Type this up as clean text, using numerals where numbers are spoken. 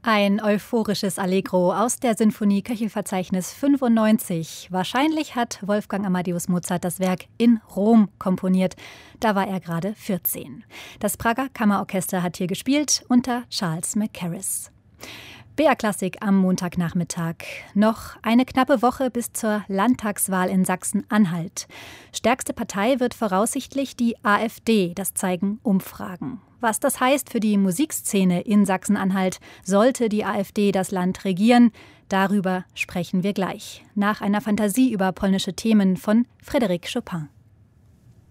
Ein euphorisches Allegro aus der Sinfonie Köchelverzeichnis 95. Wahrscheinlich hat Wolfgang Amadeus Mozart das Werk in Rom komponiert. Da war er gerade 14. Das Prager Kammerorchester hat hier gespielt unter Charles Mackerras. BR Klassik am Montagnachmittag. Noch eine knappe Woche bis zur Landtagswahl in Sachsen-Anhalt. Stärkste Partei wird voraussichtlich die AfD, das zeigen Umfragen. Was das heißt für die Musikszene in Sachsen-Anhalt, sollte die AfD das Land regieren, darüber sprechen wir gleich. Nach einer Fantasie über polnische Themen von Frédéric Chopin.